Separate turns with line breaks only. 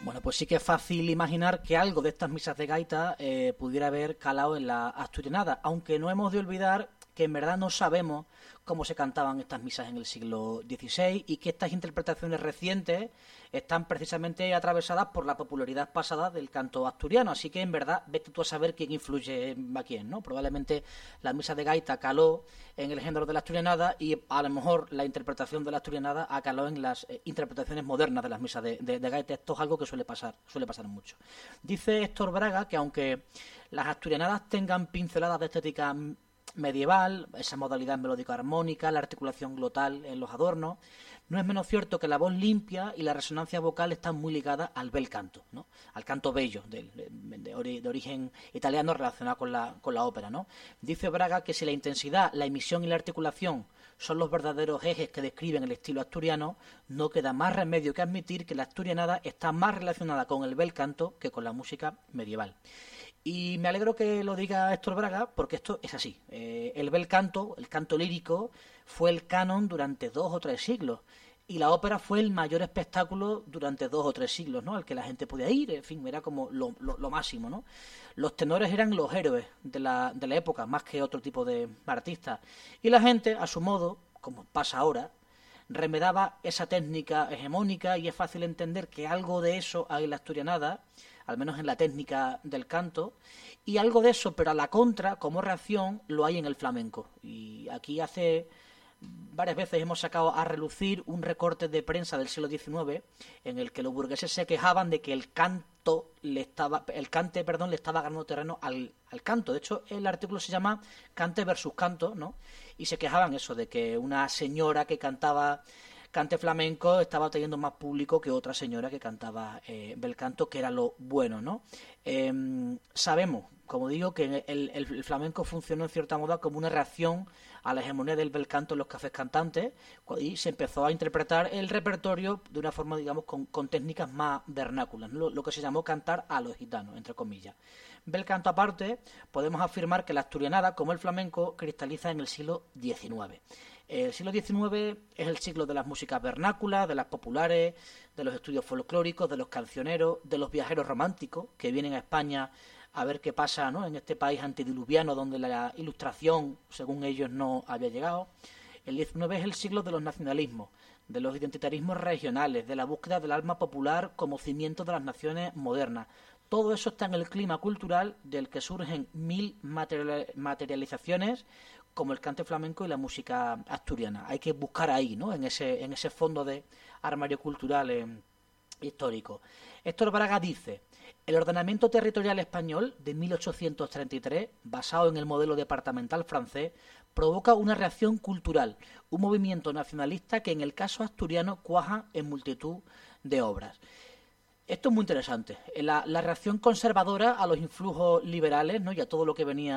Bueno, pues sí que es fácil imaginar que algo de estas misas de gaita pudiera haber calado en la asturianada, aunque no hemos de olvidar que en verdad no sabemos cómo se cantaban estas misas en el siglo XVI y que estas interpretaciones recientes están precisamente atravesadas por la popularidad pasada del canto asturiano. Así que en verdad vete tú a saber quién influye a quién, ¿no? Probablemente la misa de gaita caló en el género de la asturianada y a lo mejor la interpretación de la asturianada caló en las interpretaciones modernas de las misas de gaita. Esto es algo que suele pasar mucho. Dice Héctor Braga que aunque las asturianadas tengan pinceladas de estética medieval, esa modalidad melódica armónica, la articulación glotal en los adornos, no es menos cierto que la voz limpia y la resonancia vocal están muy ligadas al bel canto, ¿no? Al canto bello de origen italiano relacionado con la ópera, ¿no? Dice Braga que si la intensidad, la emisión y la articulación son los verdaderos ejes que describen el estilo asturiano, no queda más remedio que admitir que la asturianada está más relacionada con el bel canto que con la música medieval. Y me alegro que lo diga Héctor Braga, porque esto es así. El bel canto, el canto lírico, fue el canon durante 2 o 3 siglos. Y la ópera fue el mayor espectáculo durante 2 o 3 siglos, ¿no? Al que la gente podía ir, en fin, era como lo máximo, ¿no? Los tenores eran los héroes de la época, más que otro tipo de artistas. Y la gente, a su modo, como pasa ahora, remedaba esa técnica hegemónica, y es fácil entender que algo de eso hay en la asturianada, al menos en la técnica del canto, y algo de eso, pero a la contra, como reacción, lo hay en el flamenco. Y aquí hace varias veces hemos sacado a relucir un recorte de prensa del siglo XIX en el que los burgueses se quejaban de que el cante le estaba ganando terreno al canto. De hecho, el artículo se llama Cante versus Canto, ¿no? Y se quejaban eso de que una señora que cantaba cante flamenco estaba teniendo más público que otra señora que cantaba bel canto, que era lo bueno, ¿no? Sabemos, como digo, que el flamenco funcionó en cierta moda como una reacción a la hegemonía del bel canto en los cafés cantantes, y se empezó a interpretar el repertorio de una forma, digamos, con técnicas más vernáculas, ¿no? Lo que se llamó cantar a los gitanos, entre comillas. Bel canto aparte, podemos afirmar que la asturianada, como el flamenco, cristaliza en el siglo XIX. El siglo XIX es el siglo de las músicas vernáculas, de las populares, de los estudios folclóricos, de los cancioneros, de los viajeros románticos que vienen a España a ver qué pasa, ¿no?, en este país antediluviano donde la ilustración, según ellos, no había llegado. El XIX es el siglo de los nacionalismos, de los identitarismos regionales, de la búsqueda del alma popular como cimiento de las naciones modernas. Todo eso está en el clima cultural del que surgen 1000 materializaciones como el cante flamenco y la música asturiana. Hay que buscar ahí, ¿no?, en ese fondo de armario cultural histórico. Héctor Braga dice: el ordenamiento territorial español de 1833, basado en el modelo departamental francés, provoca una reacción cultural, un movimiento nacionalista que en el caso asturiano cuaja en multitud de obras. Esto es muy interesante. La reacción conservadora a los influjos liberales, ¿no?, y a todo lo que venía